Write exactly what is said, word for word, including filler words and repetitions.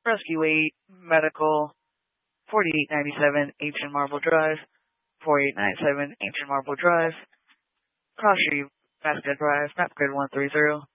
Rescue eight, Medical, forty-eight ninety-seven Ancient Marble Drive, forty-eight ninety-seven Ancient Marble Drive, Cross Street, Vasquez Drive, map grid one three zero.